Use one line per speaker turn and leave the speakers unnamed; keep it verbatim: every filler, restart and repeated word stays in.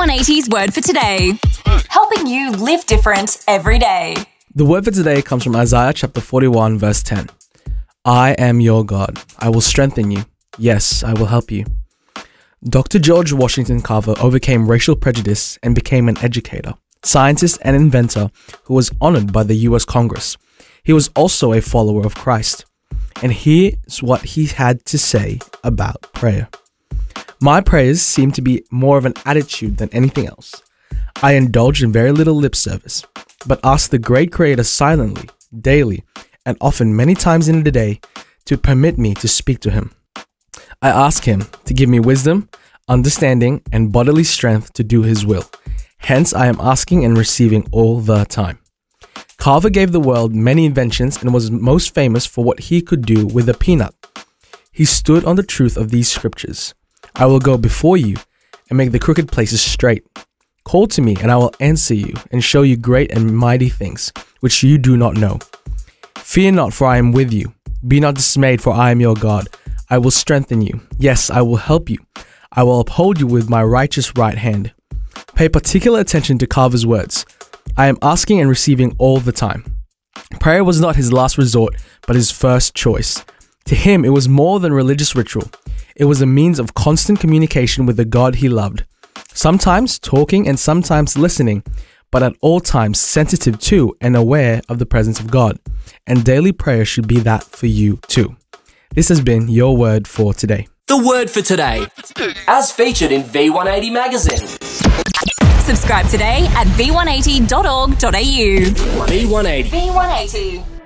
one eighty's Word for Today, helping you live different every day.
The word for today comes from Isaiah chapter forty-one, verse ten. I am your God. I will strengthen you. Yes, I will help you. Doctor George Washington Carver overcame racial prejudice and became an educator, scientist, and inventor who was honored by the U S Congress. He was also a follower of Christ. And here's what he had to say about prayer. My prayers seem to be more of an attitude than anything else. I indulge in very little lip service, but ask the great Creator silently, daily, and often many times in the day to permit me to speak to Him. I ask Him to give me wisdom, understanding, and bodily strength to do His will. Hence, I am asking and receiving all the time. Carver gave the world many inventions and was most famous for what he could do with a peanut. He stood on the truth of these scriptures. I will go before you and make the crooked places straight. Call to me and I will answer you and show you great and mighty things which you do not know. Fear not, for I am with you. Be not dismayed, for I am your God. I will strengthen you. Yes, I will help you. I will uphold you with my righteous right hand. Pay particular attention to Carver's words. I am asking and receiving all the time. Prayer was not his last resort, but his first choice. To him, it was more than religious ritual. It was a means of constant communication with the God he loved. Sometimes talking and sometimes listening, but at all times sensitive to and aware of the presence of God. And daily prayer should be that for you too. This has been your word for today.
The word for today, as featured in V one eighty magazine.
Subscribe today at v one eighty dot org dot a u.
V one eighty.
V one eighty.